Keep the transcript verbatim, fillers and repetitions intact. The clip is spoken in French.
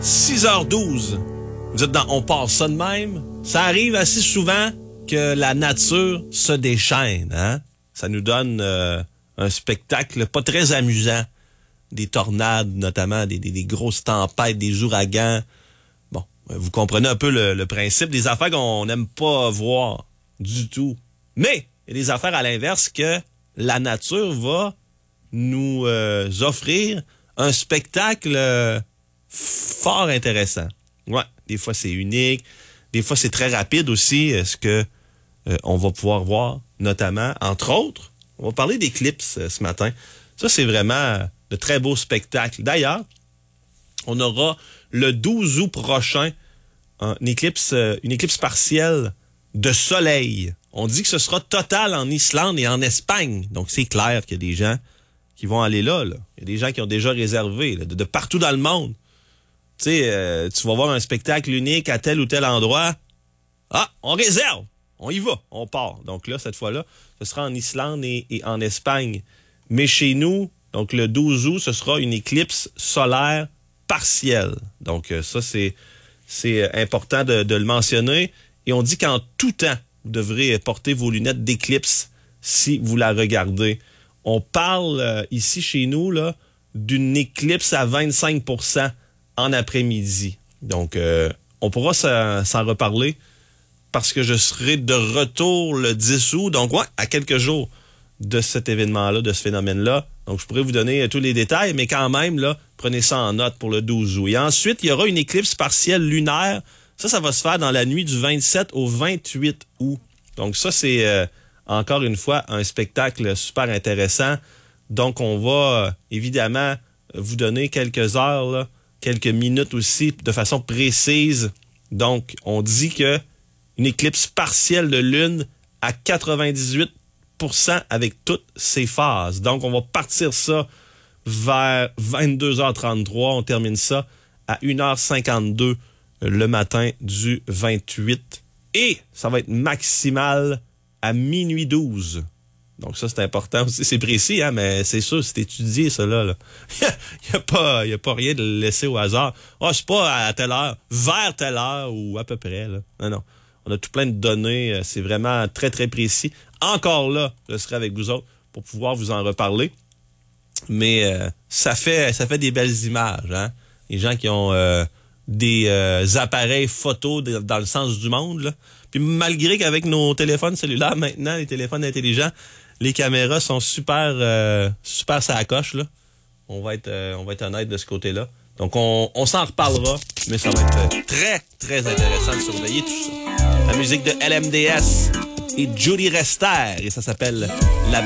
six heures douze. Vous êtes dans On passe ça de même. Ça arrive assez souvent que la nature se déchaîne, hein? Ça nous donne euh, un spectacle pas très amusant. Des tornades, notamment, des, des, des grosses tempêtes, des ouragans. Bon, vous comprenez un peu le, le principe des affaires qu'on n'aime pas voir du tout. Mais il y a des affaires à l'inverse que la nature va nous euh, offrir un spectacle euh, fort intéressant. Ouais, des fois c'est unique, des fois c'est très rapide aussi, ce que euh, on va pouvoir voir, notamment, entre autres, on va parler d'éclipses euh, ce matin. Ça, c'est vraiment de très beaux spectacles. D'ailleurs, on aura le douze août prochain un éclipse, euh, une éclipse partielle de soleil. On dit que ce sera total en Islande et en Espagne. Donc, c'est clair qu'il y a des gens qui vont aller là. là. Il y a des gens qui ont déjà réservé là, de, de partout dans le monde. Tu sais, euh, tu vas voir un spectacle unique à tel ou tel endroit. Ah, on réserve. On y va. On part. Donc là, cette fois-là, ce sera en Islande et, et en Espagne. Mais chez nous, donc le douze août, ce sera une éclipse solaire partielle. Donc euh, ça, c'est, c'est important de, de le mentionner. Et on dit qu'en tout temps, vous devrez porter vos lunettes d'éclipse si vous la regardez. On parle euh, ici chez nous là d'une éclipse à vingt-cinq pour cent en après-midi. Donc, euh, on pourra s'en, s'en reparler parce que je serai de retour le dix août. Donc, ouais, à quelques jours de cet événement-là, de ce phénomène-là. Donc, je pourrais vous donner euh, tous les détails, mais quand même, là, prenez ça en note pour le douze août. Et ensuite, il y aura une éclipse partielle lunaire. Ça, ça va se faire dans la nuit du vingt-sept au vingt-huit août. Donc, ça, c'est euh, encore une fois un spectacle super intéressant. Donc, on va euh, évidemment vous donner quelques heures, là, quelques minutes aussi, de façon précise. Donc, on dit que une éclipse partielle de lune à quatre-vingt-dix-huit pour cent avec toutes ses phases. Donc, on va partir ça vers vingt-deux heures trente-trois. On termine ça à une heure cinquante-deux le matin du vingt-huit. Et ça va être maximal à minuit douze. Donc ça, c'est important aussi. C'est précis, hein, mais c'est sûr, c'est étudié, ça, là. là. Il n'y a, pas, y a pas rien de laisser au hasard. Ah, oh, c'est pas à telle heure, vers telle heure ou à peu près, là. Non, non. On a tout plein de données. C'est vraiment très, très précis. Encore là, je serai avec vous autres pour pouvoir vous en reparler. Mais euh, ça fait ça fait des belles images, hein. Les gens qui ont euh, des euh, appareils photos de, dans le sens du monde, là. Puis malgré qu'avec nos téléphones cellulaires maintenant, les téléphones intelligents, les caméras sont super euh, super ça coche, là. On va être euh, on va être honnête de ce côté-là. Donc on, on s'en reparlera, mais ça va être très très intéressant de surveiller tout ça. La musique de L M D S et Judy Rester et ça s'appelle La